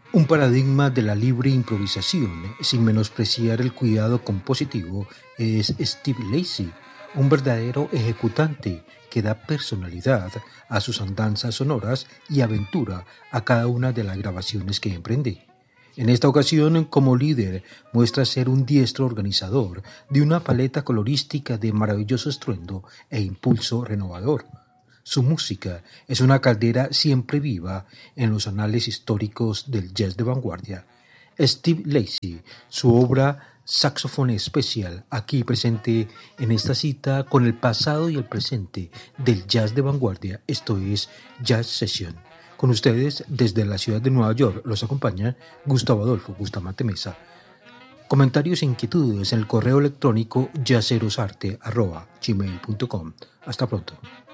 Un paradigma de la libre improvisación, sin menospreciar el cuidado compositivo, es Steve Lacy, un verdadero ejecutante que da personalidad a sus andanzas sonoras y aventura a cada una de las grabaciones que emprende. En esta ocasión, como líder, muestra ser un diestro organizador de una paleta colorística de maravilloso estruendo e impulso renovador. Su música es una caldera siempre viva en los anales históricos del jazz de vanguardia. Steve Lacy, su obra Saxophone Special, aquí presente en esta cita con el pasado y el presente del jazz de vanguardia, esto es Jazz Session. Con ustedes, desde la ciudad de Nueva York, los acompaña Gustavo Adolfo Bustamante Mesa. Comentarios e inquietudes en el correo electrónico yacerosarte@gmail.com. Hasta pronto.